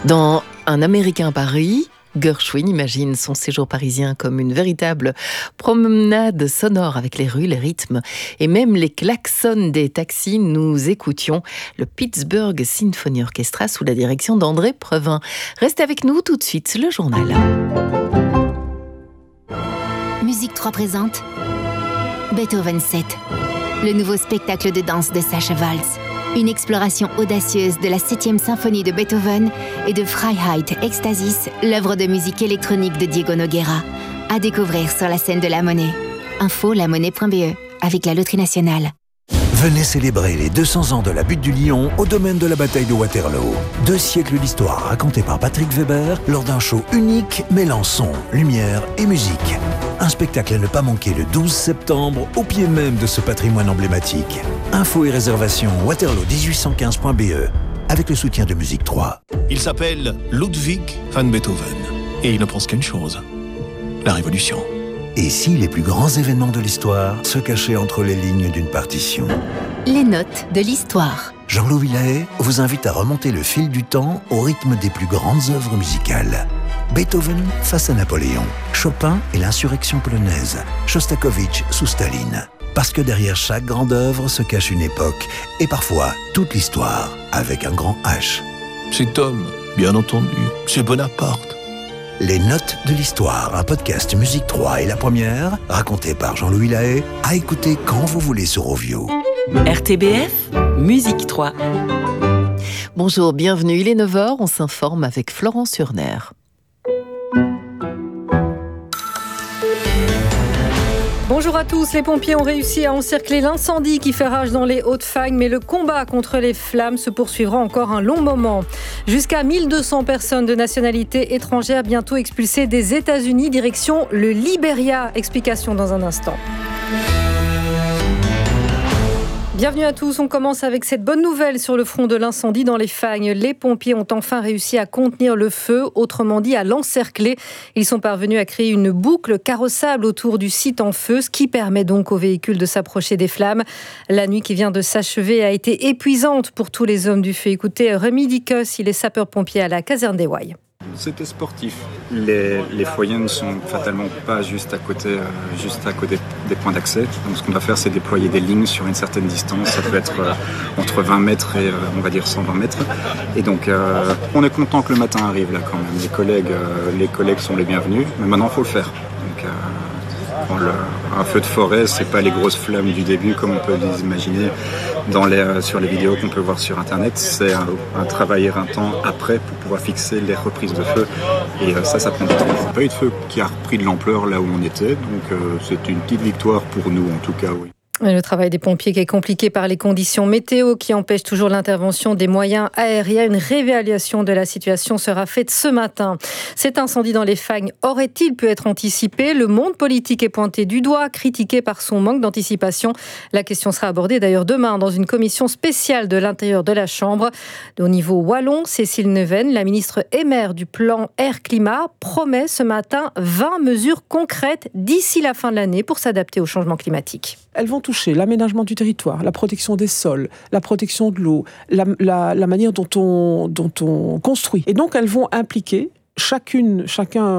Dans Un Américain à Paris, Gershwin imagine son séjour parisien comme une véritable promenade sonore avec les rues, les rythmes et même les klaxons des taxis. Nous écoutions le Pittsburgh Symphony Orchestra sous la direction d'André Previn. Restez avec nous tout de suite, le journal. Musique 3 présente Beethoven 7, le nouveau spectacle de danse de Sacha Waltz. Une exploration audacieuse de la 7e symphonie de Beethoven et de Freiheit Ecstasis, l'œuvre de musique électronique de Diego Nogueira. À découvrir sur la scène de La Monnaie. Info lamonnaie.be avec la Loterie Nationale. Venez célébrer les 200 ans de la butte du Lion au domaine de la bataille de Waterloo. 2 siècles d'histoire racontée par Patrick Weber lors d'un show unique mêlant son, lumière et musique. Un spectacle à ne pas manquer le 12 septembre au pied même de ce patrimoine emblématique. Infos et réservations waterloo1815.be avec le soutien de Musique 3. Il s'appelle Ludwig van Beethoven et il ne pense qu'une chose, la révolution. Et si les plus grands événements de l'histoire se cachaient entre les lignes d'une partition ? Les notes de l'histoire. Jean-Louis Lahaye vous invite à remonter le fil du temps au rythme des plus grandes œuvres musicales. Beethoven face à Napoléon, Chopin et l'insurrection polonaise, Shostakovich sous Staline. Parce que derrière chaque grande œuvre se cache une époque et parfois toute l'histoire avec un grand H. Cet homme, bien entendu, c'est Bonaparte. Les notes de l'histoire, un podcast Musique 3 et la première, raconté par Jean-Louis Lahaye, à écouter quand vous voulez sur Ovio. RTBF, Musique 3. Bonjour, bienvenue, il est 9h, on s'informe avec Florence Urner. Bonjour à tous, les pompiers ont réussi à encercler l'incendie qui fait rage dans les Hauts-de-Fagne, mais le combat contre les flammes se poursuivra encore un long moment. Jusqu'à 1200 personnes de nationalité étrangère bientôt expulsées des États-Unis, direction le Libéria. Explication dans un instant. Bienvenue à tous, on commence avec cette bonne nouvelle sur le front de l'incendie dans les Fagnes. Les pompiers ont enfin réussi à contenir le feu, autrement dit à l'encercler. Ils sont parvenus à créer une boucle carrossable autour du site en feu, ce qui permet donc aux véhicules de s'approcher des flammes. La nuit qui vient de s'achever a été épuisante pour tous les hommes du feu. Écoutez, Rémi Dicos, il est sapeur-pompier à la caserne des Ouailles. C'était sportif. Les foyers ne sont fatalement pas juste à côté des points d'accès. Donc ce qu'on va faire, c'est déployer des lignes sur une certaine distance. Ça peut être entre 20 mètres et on va dire 120 mètres. Et donc on est content que le matin arrive là quand même. Les collègues sont les bienvenus, mais maintenant il faut le faire. Donc un feu de forêt, c'est pas les grosses flammes du début comme on peut les imaginer sur les vidéos qu'on peut voir sur internet. C'est un travail éreintant après pour pouvoir fixer les reprises de feu, et ça prend du temps. Il n'y a pas eu de feu qui a repris de l'ampleur là où on était, donc c'est une petite victoire pour nous en tout cas, oui. Le travail des pompiers qui est compliqué par les conditions météo qui empêchent toujours l'intervention des moyens aériens. Une réévaluation de la situation sera faite ce matin. Cet incendie dans les Fagnes aurait-il pu être anticipé ? Le monde politique est pointé du doigt, critiqué par son manque d'anticipation. La question sera abordée d'ailleurs demain dans une commission spéciale de l'intérieur de la Chambre. Au niveau wallon, Cécile Neuven, la ministre émère du plan Air-Climat, promet ce matin 20 mesures concrètes d'ici la fin de l'année pour s'adapter au changement climatique. Elles vont toucher l'aménagement du territoire, la protection des sols, la protection de l'eau, la manière dont on construit. Et donc, elles vont impliquer chacune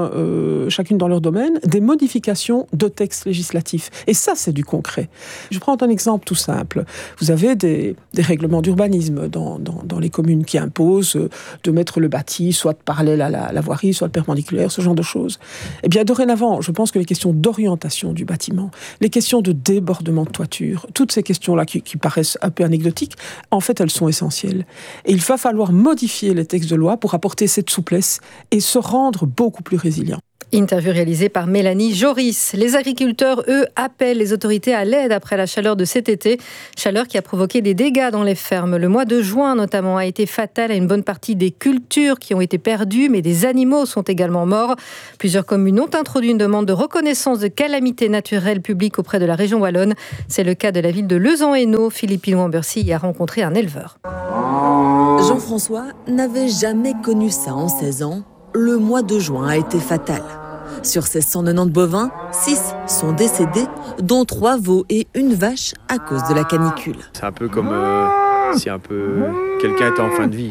dans leur domaine, des modifications de textes législatifs. Et ça, c'est du concret. Je prends un exemple tout simple. Vous avez des règlements d'urbanisme dans les communes qui imposent de mettre le bâti soit parallèle à la voirie, soit perpendiculaire, ce genre de choses. Eh bien, dorénavant, je pense que les questions d'orientation du bâtiment, les questions de débordement de toiture, toutes ces questions-là qui paraissent un peu anecdotiques, en fait, elles sont essentielles. Et il va falloir modifier les textes de loi pour apporter cette souplesse et se rendre beaucoup plus résilient. Interview réalisée par Mélanie Joris. Les agriculteurs, eux, appellent les autorités à l'aide après la chaleur de cet été. Chaleur qui a provoqué des dégâts dans les fermes. Le mois de juin, notamment, a été fatal à une bonne partie des cultures qui ont été perdues, mais des animaux sont également morts. Plusieurs communes ont introduit une demande de reconnaissance de calamité naturelle publique auprès de la région wallonne. C'est le cas de la ville de Lezan-Hainaut. Philippe Pilon-Ambercy y a rencontré un éleveur. Jean-François n'avait jamais connu ça en 16 ans. Le mois de juin a été fatal. Sur ces 190 bovins, 6 sont décédés, dont 3 veaux et une vache à cause de la canicule. C'est un peu comme si quelqu'un était en fin de vie, quoi.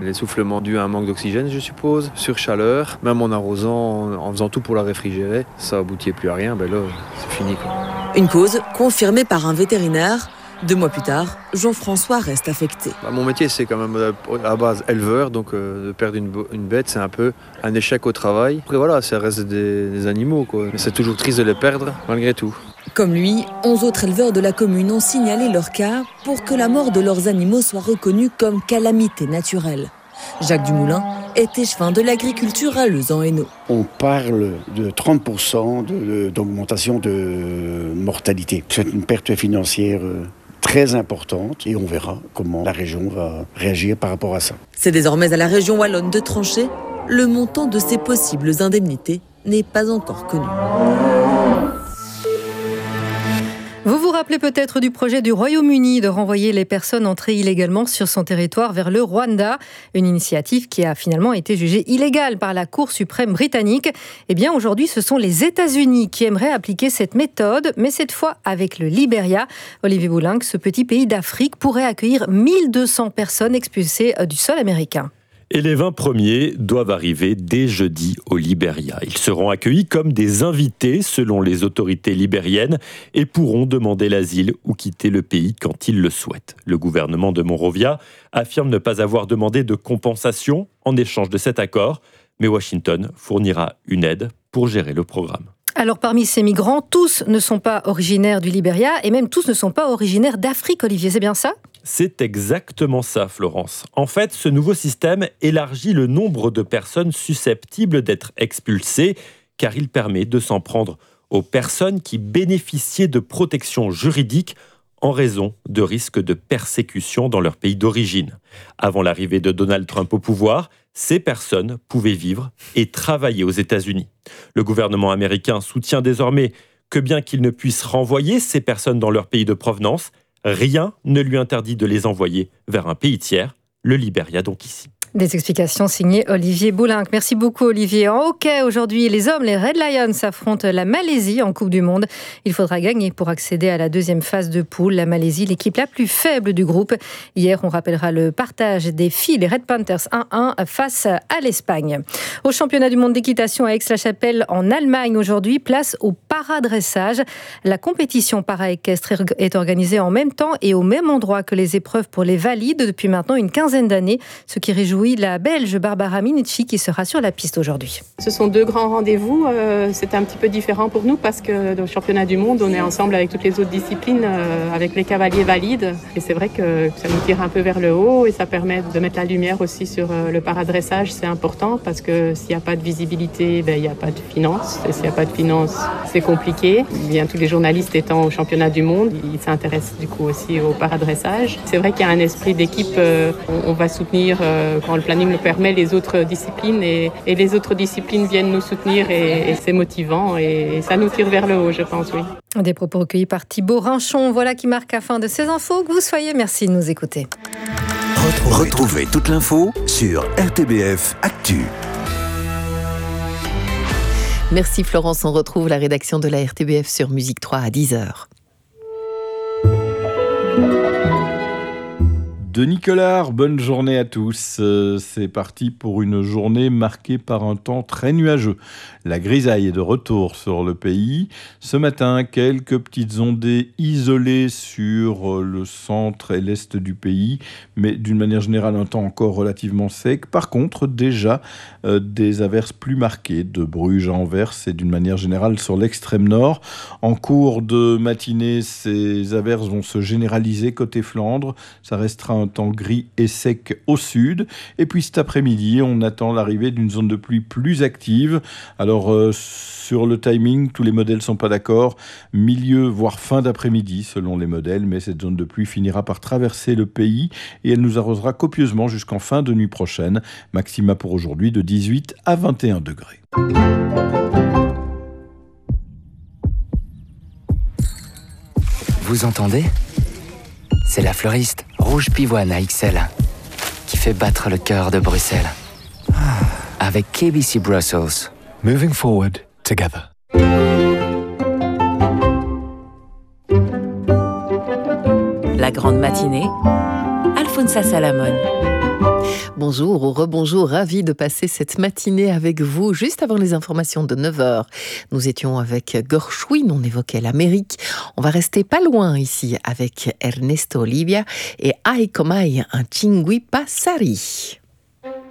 L'essoufflement dû à un manque d'oxygène, je suppose, surchaleur. Même en arrosant, en faisant tout pour la réfrigérer, ça aboutit plus à rien, là, c'est fini, quoi. Une cause confirmée par un vétérinaire. 2 mois plus tard, Jean-François reste affecté. Mon métier, c'est quand même à base éleveur, donc de perdre une bête, c'est un peu un échec au travail. Après voilà, ça reste des animaux, quoi. Mais c'est toujours triste de les perdre, malgré tout. Comme lui, 11 autres éleveurs de la commune ont signalé leur cas pour que la mort de leurs animaux soit reconnue comme calamité naturelle. Jacques Dumoulin est échevin de l'agriculture à Lezan-Hainaut. On parle de 30% d'augmentation de mortalité. C'est une perte financière très importante et on verra comment la région va réagir par rapport à ça. C'est désormais à la région wallonne de trancher. Le montant de ces possibles indemnités n'est pas encore connu. Vous vous rappelez peut-être du projet du Royaume-Uni de renvoyer les personnes entrées illégalement sur son territoire vers le Rwanda, une initiative qui a finalement été jugée illégale par la Cour suprême britannique. Eh bien, aujourd'hui, ce sont les États-Unis qui aimeraient appliquer cette méthode, mais cette fois avec le Libéria. Olivier Boulinck, ce petit pays d'Afrique pourrait accueillir 1200 personnes expulsées du sol américain. Et les 20 premiers doivent arriver dès jeudi au Libéria. Ils seront accueillis comme des invités selon les autorités libériennes et pourront demander l'asile ou quitter le pays quand ils le souhaitent. Le gouvernement de Monrovia affirme ne pas avoir demandé de compensation en échange de cet accord, mais Washington fournira une aide pour gérer le programme. Alors parmi ces migrants, tous ne sont pas originaires du Libéria et même tous ne sont pas originaires d'Afrique, Olivier, c'est bien ça ? C'est exactement ça, Florence. En fait, ce nouveau système élargit le nombre de personnes susceptibles d'être expulsées, car il permet de s'en prendre aux personnes qui bénéficiaient de protection juridique en raison de risques de persécution dans leur pays d'origine. Avant l'arrivée de Donald Trump au pouvoir, ces personnes pouvaient vivre et travailler aux États-Unis. Le gouvernement américain soutient désormais que bien qu'il ne puisse renvoyer ces personnes dans leur pays de provenance, rien ne lui interdit de les envoyer vers un pays tiers, le Libéria donc ici. Des explications signées Olivier Boulinck. Merci beaucoup Olivier. En hockey, aujourd'hui, les hommes, les Red Lions, affrontent la Malaisie en Coupe du Monde. Il faudra gagner pour accéder à la deuxième phase de poule. La Malaisie, l'équipe la plus faible du groupe. Hier, on rappellera le partage des filles, les Red Panthers 1-1 face à l'Espagne. Au championnat du monde d'équitation à Aix-la-Chapelle, en Allemagne, aujourd'hui, place au paradressage. La compétition para-équestre est organisée en même temps et au même endroit que les épreuves pour les valides depuis maintenant une quinzaine d'années, ce qui réjouit la Belge Barbara Minici qui sera sur la piste aujourd'hui. Ce sont 2 grands rendez-vous. C'est un petit peu différent pour nous parce que dans le championnat du monde, on est ensemble avec toutes les autres disciplines, avec les cavaliers valides. Et c'est vrai que ça nous tire un peu vers le haut et ça permet de mettre la lumière aussi sur le paradressage. C'est important parce que s'il n'y a pas de visibilité, il n'y a pas de finances. Et s'il n'y a pas de finances, c'est compliqué. Bien, tous les journalistes étant au championnat du monde, ils s'intéressent du coup aussi au paradressage. C'est vrai qu'il y a un esprit d'équipe. On va soutenir quand le planning le permet, les autres disciplines et les autres disciplines viennent nous soutenir et c'est motivant et ça nous tire vers le haut, je pense, oui. Des propos recueillis par Thibaut Rinchon. Voilà qui marque la fin de ces infos. Que vous soyez, merci de nous écouter. Retrouvez toute l'info sur RTBF Actu. Merci Florence, on retrouve la rédaction de la RTBF sur Musique 3 à 10h. Denis Collard, bonne journée à tous. C'est parti pour une journée marquée par un temps très nuageux. La grisaille est de retour sur le pays. Ce matin, quelques petites ondées isolées sur le centre et l'est du pays, mais d'une manière générale, un temps encore relativement sec. Par contre, déjà des averses plus marquées de Bruges à Anvers et d'une manière générale sur l'extrême nord. En cours de matinée, ces averses vont se généraliser côté Flandre. Ça restera un temps gris et sec au sud. Et puis cet après-midi, on attend l'arrivée d'une zone de pluie plus active. Alors, sur le timing, tous les modèles ne sont pas d'accord. Milieu, voire fin d'après-midi, selon les modèles. Mais cette zone de pluie finira par traverser le pays et elle nous arrosera copieusement jusqu'en fin de nuit prochaine. Maxima pour aujourd'hui de 18 à 21 degrés. Vous entendez ? C'est la fleuriste Rouge Pivoine à XL qui fait battre le cœur de Bruxelles. Avec KBC Brussels. Moving forward together. La grande matinée, Alfonsa Salamone. Bonjour ou rebonjour, ravi de passer cette matinée avec vous. Juste avant les informations de 9h, nous étions avec Gershwin, on évoquait l'Amérique. On va rester pas loin ici avec Ernesto Olivia et Ai Komai, un Chingui Passari.